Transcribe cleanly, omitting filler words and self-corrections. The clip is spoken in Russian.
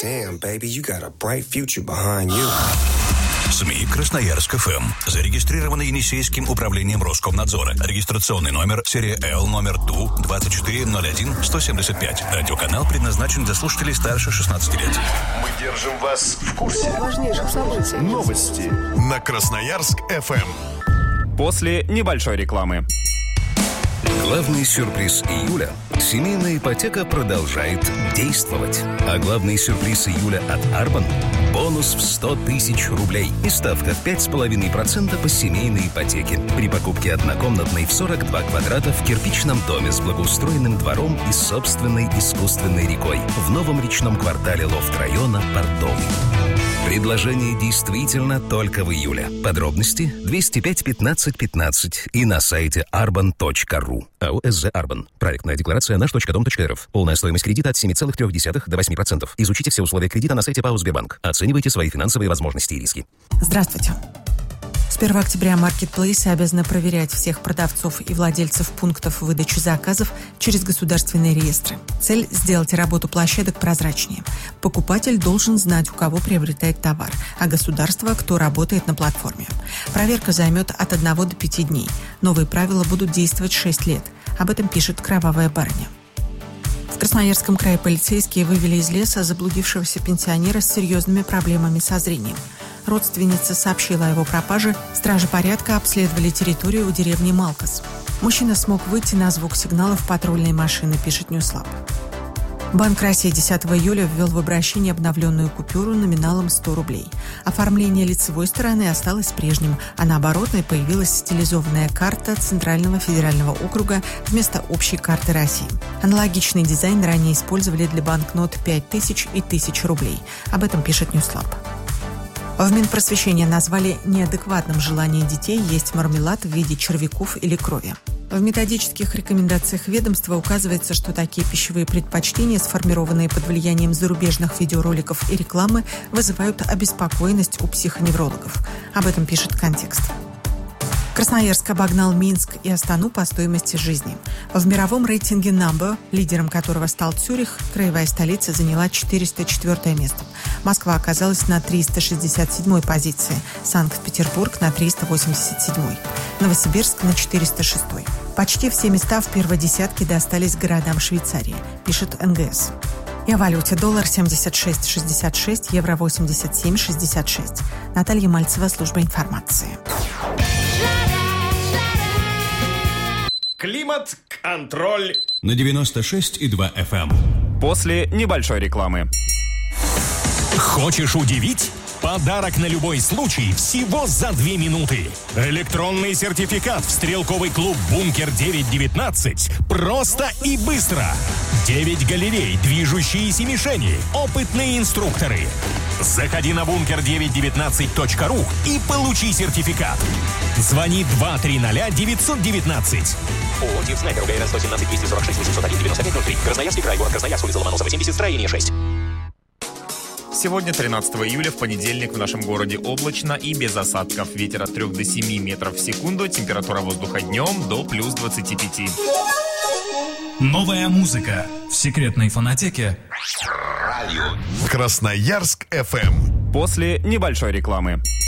Damn, baby, you got a bright future behind you. СМИ Красноярск ФМ. Зарегистрированы Енисейским управлением Роскомнадзора. Регистрационный номер, серия Л, номер ТУ-24-01-175. Радиоканал предназначен для слушателей старше 16 лет. Мы держим вас в курсе важнейших событий. Новости на Красноярск ФМ. После небольшой рекламы. Главный сюрприз июля – семейная ипотека продолжает действовать. А главный сюрприз июля от Арбан – бонус в 100 тысяч рублей и ставка в 5,5% по семейной ипотеке при покупке однокомнатной в 42 квадрата в кирпичном доме с благоустроенным двором и собственной искусственной рекой в новом речном квартале лофт-района Портовый. Предложение действительно только в июле. Подробности 205-15-15 и на сайте arban.ru. АО «СЗ Арбан». Проектная декларация наш.дом.рф. Полная стоимость кредита от 7,3 до 8%. Изучите все условия кредита на сайте ПАО «Сбербанк». Оценивайте свои финансовые возможности и риски. Здравствуйте. С 1 октября маркетплейсы обязаны проверять всех продавцов и владельцев пунктов выдачи заказов через государственные реестры. Цель – сделать работу площадок прозрачнее. Покупатель должен знать, у кого приобретает товар, а государство – кто работает на платформе. Проверка займет от 1 до 5 дней. Новые правила будут действовать 6 лет. Об этом пишет «Кровавая барыня». В Красноярском крае полицейские вывели из леса заблудившегося пенсионера с серьезными проблемами со зрением. Родственница сообщила о его пропаже. Стражи порядка обследовали территорию у деревни Малкас. Мужчина смог выйти на звук сигналов патрульной машины, пишет Ньюслаб. Банк России 10 июля ввел в обращение обновленную купюру номиналом 100 рублей. Оформление лицевой стороны осталось прежним, а на оборотной появилась стилизованная карта Центрального федерального округа вместо общей карты России. Аналогичный дизайн ранее использовали для банкнот 5000 и 1000 рублей. Об этом пишет Ньюслаб. В Минпросвещении назвали неадекватным желание детей есть мармелад в виде червяков или крови. В методических рекомендациях ведомства указывается, что такие пищевые предпочтения, сформированные под влиянием зарубежных видеороликов и рекламы, вызывают обеспокоенность у психоневрологов. Об этом пишет «Контекст». Красноярск обогнал Минск и Астану по стоимости жизни. В мировом рейтинге Number, лидером которого стал Цюрих, краевая столица заняла 404 место. Москва оказалась на 367 позиции, Санкт-Петербург на 387, Новосибирск на 406. Почти все места в первой десятке достались городам Швейцарии, пишет НГС. И о валюте: доллар 76,66, евро 87,66. Наталья Мальцева, служба информации. Климат-контроль на 96,2 FM. После небольшой рекламы. Хочешь удивить? Подарок на любой случай всего за 2 минуты. Электронный сертификат в стрелковый клуб «Бункер-919». Просто и быстро. 9 галерей, движущиеся мишени, опытные инструкторы. Заходи на bunker919.ru и получи сертификат. Звони 230-919. ООО «Снайпер» УГРН 117 246 801 9503. Красноярский край, город Красноярск, улица Ломоносова, 70, строение 6. Сегодня, 13 июля, в понедельник, в нашем городе облачно и без осадков. Ветер от 3 до 7 метров в секунду. Температура воздуха днем до плюс 25. Новая музыка в секретной фонотеке. Красноярск ФМ. После небольшой рекламы.